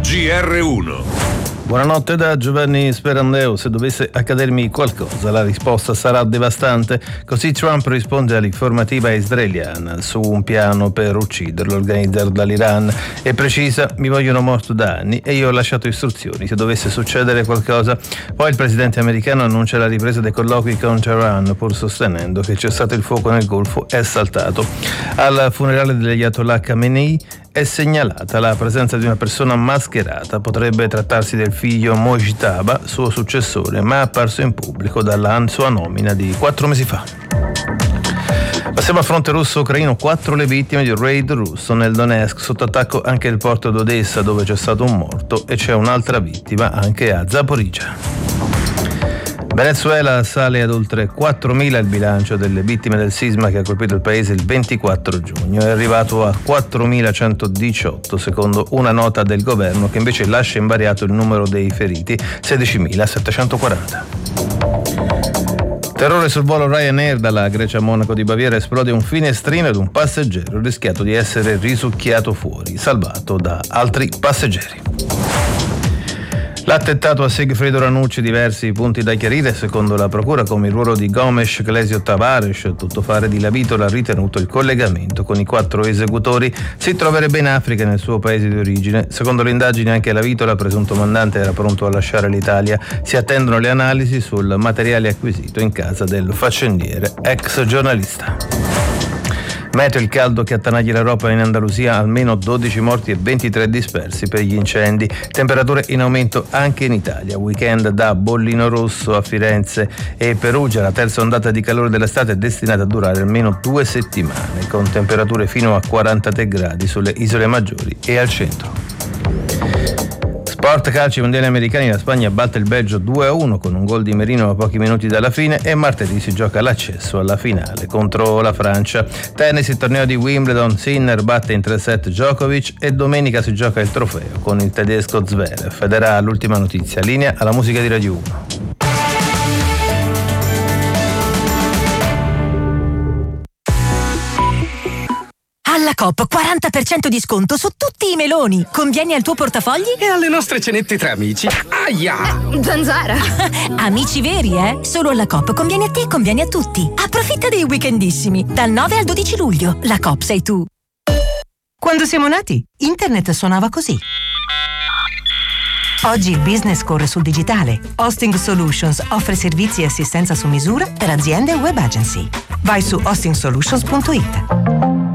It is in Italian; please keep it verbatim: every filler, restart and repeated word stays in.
G R uno. Buonanotte da Giovanni Sperandeo. Se dovesse accadermi qualcosa, la risposta sarà devastante. Così Trump risponde all'informativa israeliana su un piano per ucciderlo organizzato dall'Iran e precisa: mi vogliono morto da anni e io ho lasciato istruzioni se dovesse succedere qualcosa. Poi il presidente americano annuncia la ripresa dei colloqui con Teheran, pur sostenendo che c'è stato il fuoco nel Golfo è saltato. Al funerale dell'Ayatollah Khamenei è segnalata la presenza di una persona mascherata. Potrebbe trattarsi del figlio Mojtaba, suo successore, ma apparso in pubblico dalla sua nomina di quattro mesi fa. Passiamo al fronte russo-ucraino. Quattro le vittime di un raid russo nel Donetsk, sotto attacco anche il porto d'Odessa, dove c'è stato un morto, e c'è un'altra vittima anche a Zaporizhzhia. Venezuela sale ad oltre quattromila il bilancio delle vittime del sisma che ha colpito il paese il ventiquattro giugno. È arrivato a quattromilacentodiciotto, secondo una nota del governo, che invece lascia invariato il numero dei feriti, sedicimilasettecentoquaranta. Terrore sul volo Ryanair dalla Grecia a Monaco di Baviera. Esplode un finestrino ed un passeggero ha rischiato di essere risucchiato fuori, salvato da altri passeggeri. L'attentato a Sigfrido Ranucci, diversi punti da chiarire secondo la procura, come il ruolo di Gomes, Clesio Tavares, tuttofare di Lavitola, ha ritenuto il collegamento con i quattro esecutori. Si troverebbe in Africa, nel suo paese di origine. Secondo le indagini anche Lavitola, presunto mandante, era pronto a lasciare l'Italia. Si attendono le analisi sul materiale acquisito in casa del faccendiere, ex giornalista. Meteo: il caldo che attanaglia l'Europa. In Andalusia almeno dodici morti e ventitré dispersi per gli incendi. Temperature in aumento anche in Italia. Weekend da bollino rosso a Firenze e Perugia. La terza ondata di calore dell'estate è destinata a durare almeno due settimane, con temperature fino a quarantatré gradi sulle isole maggiori e al centro. Sport calcio, mondiali americani. La Spagna batte il Belgio due a uno con un gol di Merino a pochi minuti dalla fine, e martedì si gioca l'accesso alla finale contro la Francia. Tennis, il torneo di Wimbledon. Sinner batte in tre set Djokovic e domenica si gioca il trofeo con il tedesco Zverev. Ed era l'ultima notizia. Linea alla musica di Radio uno. Alla Coop quaranta per cento di sconto su tutti i meloni. Convieni al tuo portafogli? E alle nostre cenette tra amici. Aia! Eh, zanzara! Amici veri, eh? Solo alla Coop conviene a te e conviene a tutti. Approfitta dei weekendissimi. Dal nove al dodici luglio. La Coop sei tu. Quando siamo nati, internet suonava così. Oggi il business corre sul digitale. Hosting Solutions offre servizi e assistenza su misura per aziende e web agency. Vai su hosting solutions punto it.